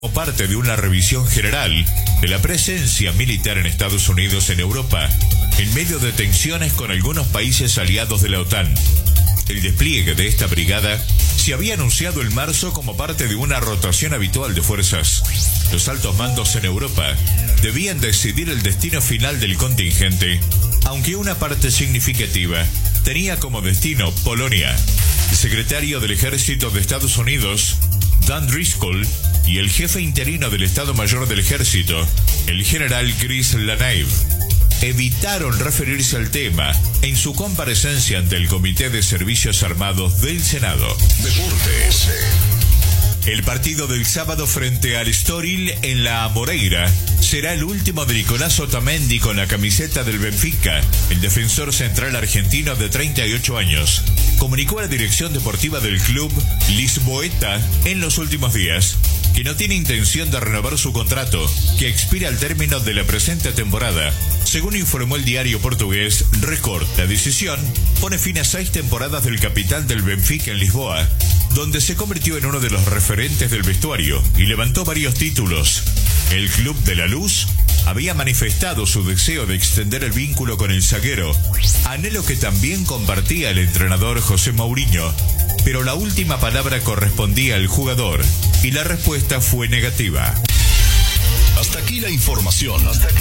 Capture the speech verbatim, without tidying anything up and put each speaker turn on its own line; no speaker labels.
como parte de una revisión general de la presencia militar en Estados Unidos en Europa, en medio de tensiones con algunos países aliados de la OTAN. El despliegue de esta brigada se había anunciado en marzo como parte de una rotación habitual de fuerzas. Los altos mandos en Europa debían decidir el destino final del contingente, aunque una parte significativa tenía como destino Polonia. El secretario del Ejército de Estados Unidos, Dan Driscoll, y el jefe interino del Estado Mayor del Ejército, el general Chris Lanave, evitaron referirse al tema en su comparecencia ante el Comité de Servicios Armados del Senado.
Deportes.
El partido del sábado frente al Estoril en la Moreira será el último de Nicolás Otamendi con la camiseta del Benfica. El defensor central argentino de treinta y ocho años comunicó a la dirección deportiva del club lisboeta en los últimos días que no tiene intención de renovar su contrato, que expira al término de la presente temporada. Según informó el diario portugués Record, la decisión pone fin a seis temporadas del capitán del Benfica en Lisboa, donde se convirtió en uno de los referentes del vestuario y levantó varios títulos. El Club de la Luz había manifestado su deseo de extender el vínculo con el zaguero, anhelo que también compartía el entrenador José Mourinho, pero la última palabra correspondía al jugador y la respuesta fue negativa.
Hasta aquí la información. Hasta aquí.